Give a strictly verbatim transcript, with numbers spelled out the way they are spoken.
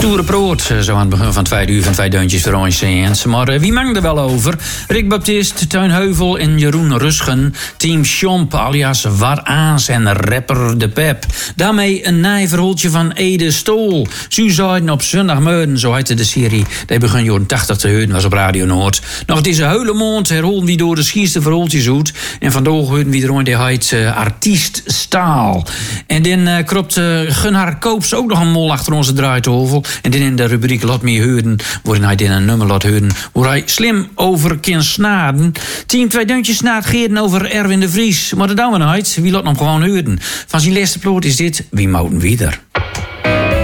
Stoere proot, zo aan het begin van twee uur van twee deuntjes voor ons. Maar uh, wie mang er wel over? Rick Baptist, Teun Heuvel en Jeroen Rusgen. Team Chomp, alias War Aas en rapper De Pep. Daarmee een naaiverhoeltje van Ede Stol. Suicide op zondagmorgen, zo heette de serie. Die begon jaren tachtig te horen, was op Radio Noord. Nog deze hele maand herholden wie door de schierste verhoeltjes uit. En vandaag hoorden wie erom, die heet uh, Artiest Staal. En dan uh, kropt uh, Gunnar Koops ook nog een mol achter onze draaitafel. En dan in de rubriek Laat Me Horen, waarin hij dan een nummer laat horen, waar hij slim over kan snaden. Team Twee Deuntjes snaad geerden over Erwin de Vries. Maar dat doen we nooit, wie laat hem gewoon horen. Van zijn laatste ploot is dit Wie Mouten Wieder.